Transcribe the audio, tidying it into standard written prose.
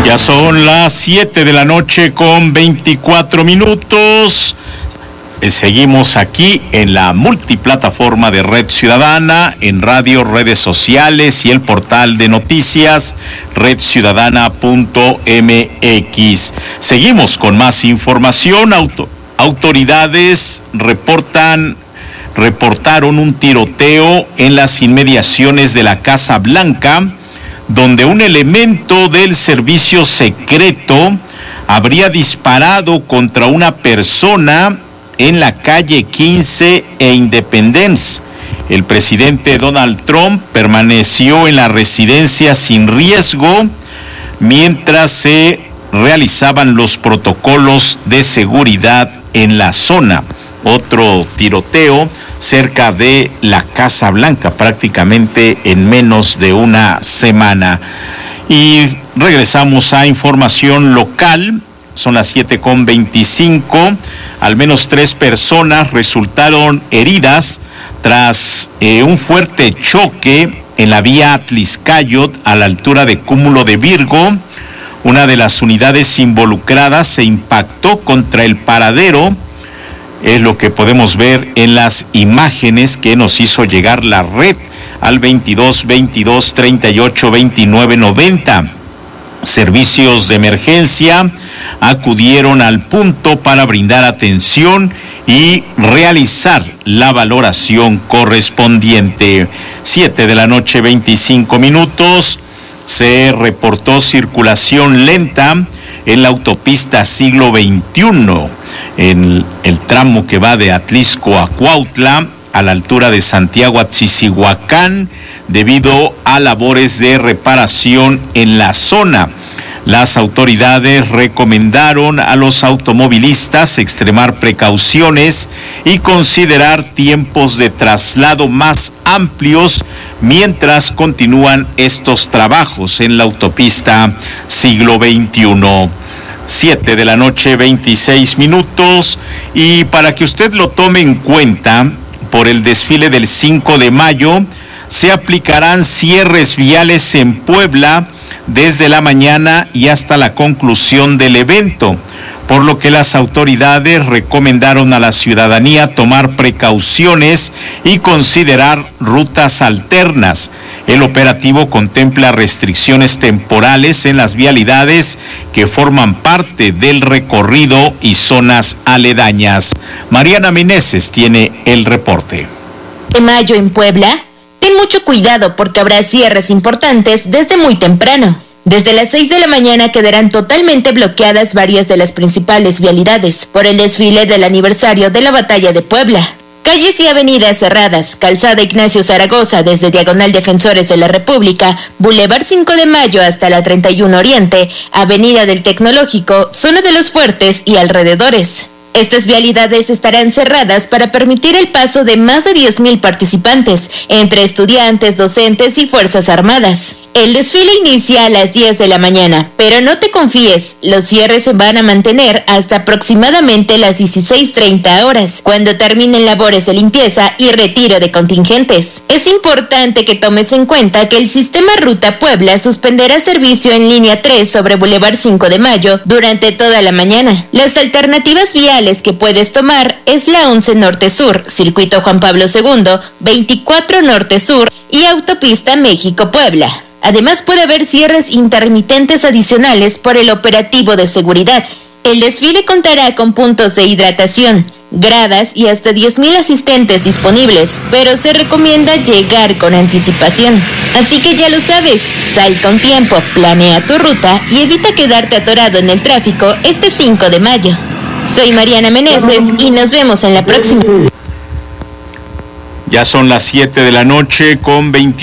Ya son las 7 de la noche con 24 minutos. Seguimos aquí en la multiplataforma de Red Ciudadana, en radio, redes sociales y el portal de noticias redciudadana.mx. Seguimos con más información. Autoridades reportaron un tiroteo en las inmediaciones de la Casa Blanca, donde un elemento del servicio secreto habría disparado contra una persona en la calle 15 e Independence. El presidente Donald Trump permaneció en la residencia sin riesgo mientras se realizaban los protocolos de seguridad en la zona. Otro tiroteo cerca de la Casa Blanca, prácticamente en menos de una semana. Y regresamos a información local. Son las 7:25. Al menos 3 personas resultaron heridas tras un fuerte choque en la vía Atliscayot a la altura de Cúmulo de Virgo. Una de las unidades involucradas se impactó contra el paradero. Es lo que podemos ver en las imágenes que nos hizo llegar la red al 22 22 38 29 90. Servicios de emergencia acudieron al punto para brindar atención y realizar la valoración correspondiente. 7 de la noche, 25 minutos. Se reportó circulación lenta en la autopista Siglo XXI, en el tramo que va de Atlisco a Cuautla, a la altura de Santiago Atzicihuacán, debido a labores de reparación en la zona. Las autoridades recomendaron a los automovilistas extremar precauciones y considerar tiempos de traslado más amplios mientras continúan estos trabajos en la autopista Siglo XXI. 7 de la noche, 26 minutos. Y para que usted lo tome en cuenta, por el desfile del 5 de mayo, se aplicarán cierres viales en Puebla desde la mañana y hasta la conclusión del evento, por lo que las autoridades recomendaron a la ciudadanía tomar precauciones y considerar rutas alternas. El operativo contempla restricciones temporales en las vialidades que forman parte del recorrido y zonas aledañas. Mariana Meneses tiene el reporte. En mayo en Puebla, ten mucho cuidado porque habrá cierres importantes desde muy temprano. Desde las 6 de la mañana quedarán totalmente bloqueadas varias de las principales vialidades por el desfile del aniversario de la Batalla de Puebla. Calles y avenidas cerradas: Calzada Ignacio Zaragoza desde Diagonal Defensores de la República, Boulevard 5 de Mayo hasta la 31 Oriente, Avenida del Tecnológico, Zona de los Fuertes y alrededores. Estas vialidades estarán cerradas para permitir el paso de más de 10,000 participantes, entre estudiantes, docentes y Fuerzas Armadas. El desfile inicia a las 10 de la mañana, pero no te confíes, los cierres se van a mantener hasta aproximadamente las 16:30 horas, cuando terminen labores de limpieza y retiro de contingentes. Es importante que tomes en cuenta que el sistema Ruta Puebla suspenderá servicio en línea 3 sobre Boulevard 5 de Mayo durante toda la mañana. Las alternativas viales que puedes tomar es la 11 Norte Sur, Circuito Juan Pablo II, 24 Norte Sur y Autopista México-Puebla. Además puede haber cierres intermitentes adicionales por el operativo de seguridad. El desfile contará con puntos de hidratación, gradas y hasta 10,000 asistentes disponibles, pero se recomienda llegar con anticipación. Así que ya lo sabes, sal con tiempo, planea tu ruta y evita quedarte atorado en el tráfico este 5 de mayo. Soy Mariana Meneses y nos vemos en la próxima. Ya son las 7 de la noche con 21.